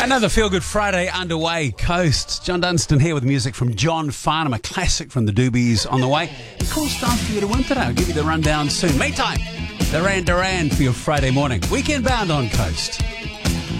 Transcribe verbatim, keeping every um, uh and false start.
Another Feel Good Friday underway. Coast. John Dunstan here with music from John Farnham, a classic from the Doobies on the way. Cool stuff for you to win today. I'll give you the rundown soon. Meantime, Duran Duran for your Friday morning. Weekend bound on Coast.